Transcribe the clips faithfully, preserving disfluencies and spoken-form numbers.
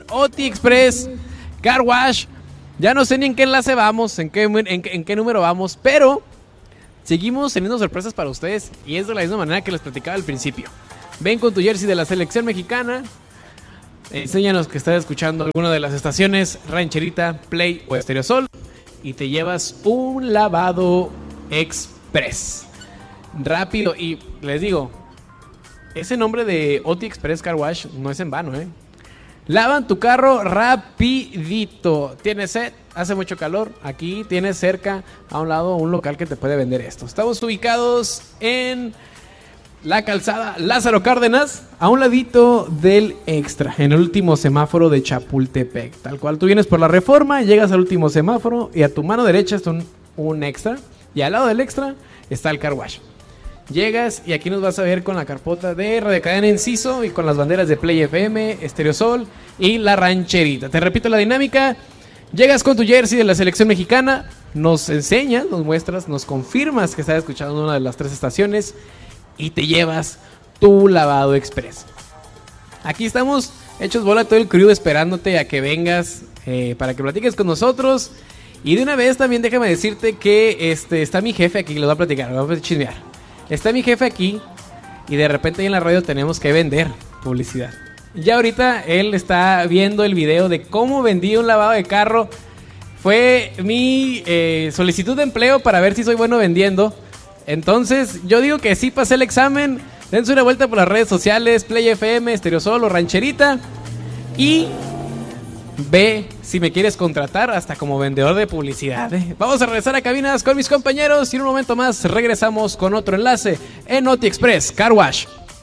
Oti Express Car Wash. Ya no sé ni en qué enlace vamos, en qué, en, qué, en qué número vamos, pero seguimos teniendo sorpresas para ustedes y es de la misma manera que les platicaba al principio. Ven con tu jersey de la selección mexicana, enséñanos que estás escuchando alguna de las estaciones Rancherita, Play o Estereosol y te llevas un lavado express. Rápido, y les digo, ese nombre de Oti Express Car Wash no es en vano, ¿eh? Lavan tu carro rapidito. ¿Tienes sed? Hace mucho calor. Aquí tienes cerca a un lado un local que te puede vender esto. Estamos ubicados en la calzada Lázaro Cárdenas, a un ladito del Extra, en el último semáforo de Chapultepec. Tal cual, tú vienes por la Reforma, llegas al último semáforo y a tu mano derecha está un, un Extra. Y al lado del Extra está el Car Wash. Llegas y aquí nos vas a ver con la carpota de Radio Cadena Enciso y con las banderas de Play F M, Estereosol y La Rancherita. Te repito la dinámica. Llegas con tu jersey de la selección mexicana, nos enseñas, nos muestras, nos confirmas que estás escuchando una de las tres estaciones y te llevas tu lavado express. Aquí estamos hechos bola todo el crew esperándote a que vengas eh, para que platiques con nosotros. Y de una vez también déjame decirte que este, está mi jefe aquí, lo voy a platicar, lo voy a chismear. Está mi jefe aquí y de repente ahí en la radio tenemos que vender publicidad. Ya ahorita él está viendo el video de cómo vendí un lavado de carro. Fue mi eh, solicitud de empleo para ver si soy bueno vendiendo. Entonces yo digo que sí pasé el examen. Dense una vuelta por las redes sociales, Play F M, Estereosol o Rancherita. Y ve si me quieres contratar hasta como vendedor de publicidad, ¿eh? Vamos a regresar a cabinas con mis compañeros y en un momento más regresamos con otro enlace en Oti Express Car Wash.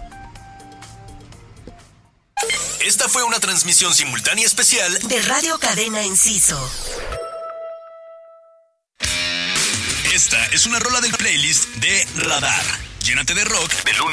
Esta fue una transmisión simultánea especial de Radio Cadena Enciso. Esta es una rola del playlist de Radar. Llénate de rock de lunes